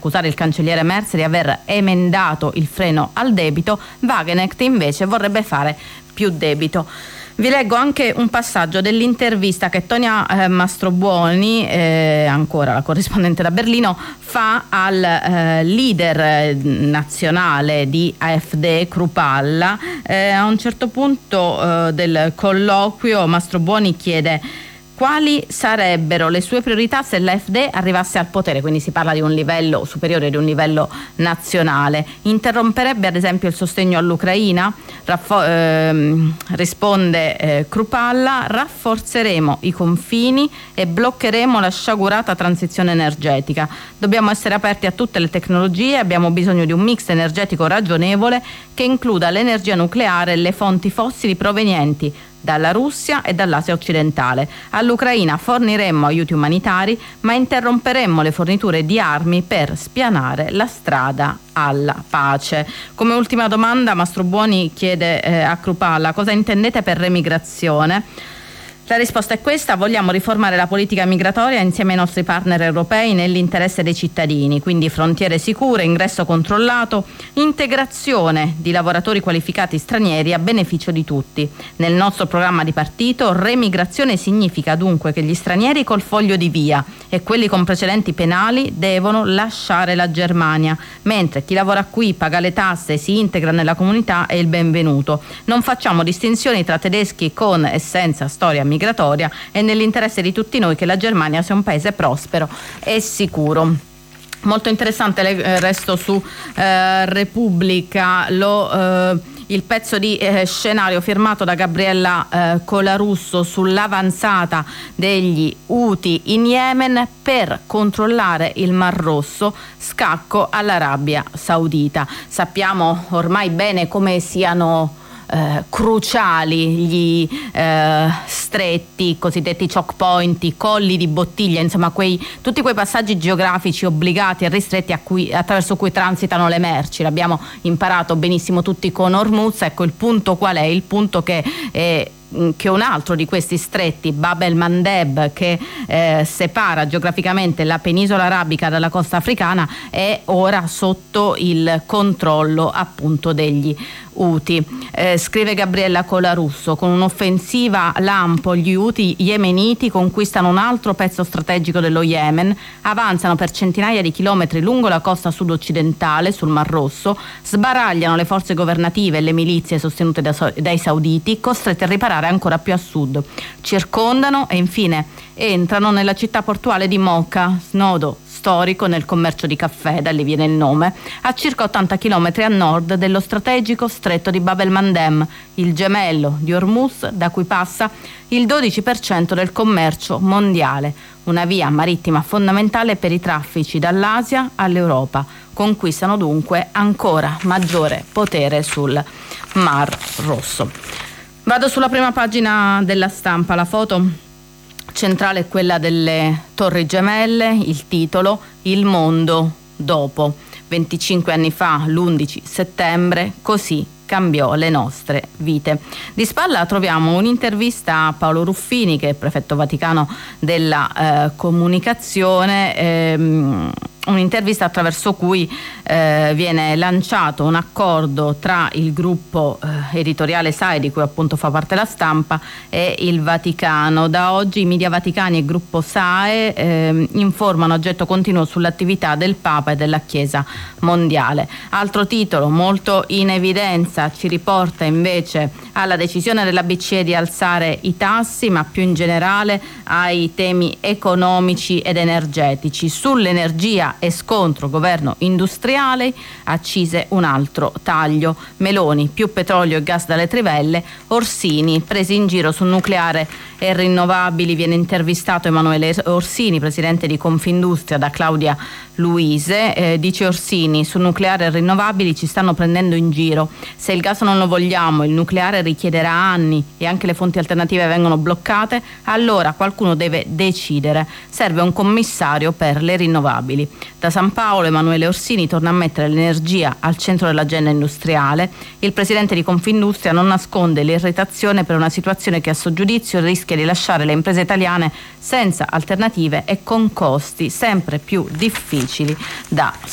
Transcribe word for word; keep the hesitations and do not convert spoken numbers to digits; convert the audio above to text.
accusare il cancelliere Merz di aver emendato il freno al debito, Wagenknecht invece vorrebbe fare più debito. Vi leggo anche un passaggio dell'intervista che Tonia eh, Mastrobuoni, eh, ancora la corrispondente da Berlino, fa al eh, leader nazionale di AfD, Krupalla. Eh, a un certo punto eh, del colloquio Mastrobuoni chiede quali sarebbero le sue priorità se l'AfD arrivasse al potere, quindi si parla di un livello superiore, di un livello nazionale. Interromperebbe ad esempio il sostegno all'Ucraina? Raffo- ehm, risponde eh, Krupalla, rafforzeremo i confini e bloccheremo la sciagurata transizione energetica. Dobbiamo essere aperti a tutte le tecnologie, abbiamo bisogno di un mix energetico ragionevole che includa l'energia nucleare e le fonti fossili provenienti dalla Russia e dall'Asia occidentale. All'Ucraina forniremmo aiuti umanitari, ma interromperemmo le forniture di armi per spianare la strada alla pace. Come ultima domanda, Mastrobuoni chiede eh, a Krupalla cosa intendete per remigrazione. La risposta è questa: vogliamo riformare la politica migratoria insieme ai nostri partner europei nell'interesse dei cittadini, quindi frontiere sicure, ingresso controllato, integrazione di lavoratori qualificati stranieri a beneficio di tutti. Nel nostro programma di partito, remigrazione significa dunque che gli stranieri col foglio di via e quelli con precedenti penali devono lasciare la Germania, mentre chi lavora qui, paga le tasse e si integra nella comunità è il benvenuto. Non facciamo distinzioni tra tedeschi con e senza storia migratoria, e nell'interesse di tutti noi che la Germania sia un paese prospero e sicuro. Molto interessante il resto su eh, Repubblica, lo, eh, il pezzo di eh, scenario firmato da Gabriella eh, Colarusso sull'avanzata degli Houthi in Yemen per controllare il Mar Rosso, scacco all'Arabia Saudita. Sappiamo ormai bene come siano Eh, cruciali gli eh, stretti, cosiddetti choke point, i colli di bottiglia, insomma quei, tutti quei passaggi geografici obbligati e ristretti a cui, attraverso cui transitano le merci. L'abbiamo imparato benissimo tutti con Hormuz. Ecco, il punto qual è? Il punto che è che un altro di questi stretti, Bab el-Mandeb, che eh, separa geograficamente la penisola arabica dalla costa africana, è ora sotto il controllo appunto degli Houthi. Eh, scrive Gabriella Colarusso, con un'offensiva lampo gli Houthi yemeniti conquistano un altro pezzo strategico dello Yemen, avanzano per centinaia di chilometri lungo la costa sud-occidentale sul Mar Rosso, sbaragliano le forze governative e le milizie sostenute da, dai sauditi, costrette a riparare ancora più a sud, circondano e infine entrano nella città portuale di Mocha, snodo storico nel commercio di caffè, da lì viene il nome, a circa ottanta chilometri a nord dello strategico stretto di Bab el-Mandeb, il gemello di Hormuz da cui passa il dodici per cento del commercio mondiale, una via marittima fondamentale per i traffici dall'Asia all'Europa. Conquistano dunque ancora maggiore potere sul Mar Rosso. Vado sulla prima pagina della Stampa, la foto centrale è quella delle Torri Gemelle, il titolo Il mondo dopo. venticinque anni fa, l'undici settembre, così cambiò le nostre vite. Di spalla troviamo un'intervista a Paolo Ruffini, che è prefetto vaticano della eh, comunicazione, ehm, un'intervista attraverso cui eh, viene lanciato un accordo tra il gruppo eh, editoriale S A E, di cui appunto fa parte la Stampa, e il Vaticano. Da oggi i media vaticani e gruppo S A E eh, informano a getto continuo sull'attività del Papa e della Chiesa mondiale. Altro titolo molto in evidenza ci riporta invece alla decisione della B C E di alzare i tassi, ma più in generale ai temi economici ed energetici. Sull'energia e scontro governo industriale, accise un altro taglio. Meloni, più petrolio e gas dalle trivelle. Orsini, presi in giro sul nucleare e rinnovabili. Viene intervistato Emanuele Orsini, presidente di Confindustria, da Claudia Luise. Eh, dice Orsini, sul nucleare e rinnovabili ci stanno prendendo in giro. Se il gas non lo vogliamo, il nucleare richiederà anni e anche le fonti alternative vengono bloccate, allora qualcuno deve decidere. Serve un commissario per le rinnovabili. Da San Paolo Emanuele Orsini torna a mettere l'energia al centro dell'agenda industriale. Il presidente di Confindustria non nasconde l'irritazione per una situazione che a suo giudizio rischia di lasciare le imprese italiane senza alternative e con costi sempre più difficili da